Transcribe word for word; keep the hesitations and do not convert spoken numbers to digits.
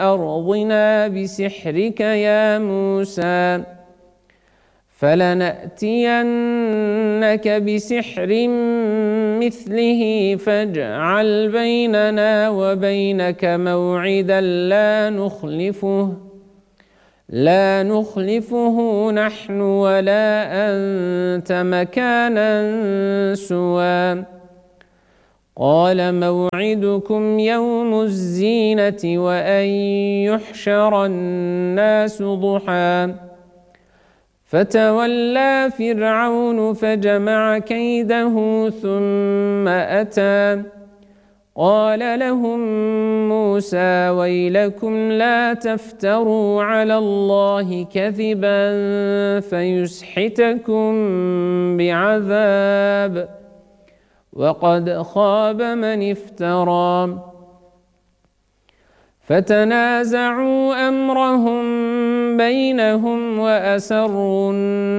أرضنا بسحرك يا موسى فلنأتينك بسحر مثله فاجعل بيننا وبينك موعدا لا نخلفه لا نخلفه نحن ولا أنت مكانا سوى قال موعدكم يوم الزينة وأن يحشر الناس ضحى فتولى فرعون فجمع كيده ثم أتى قال لهم موسى ويلكم لا تفتروا على الله كذبا فيسحتكم بعذاب وقد خاب من افترى فتنازعوا أمرهم بينهم وأسروا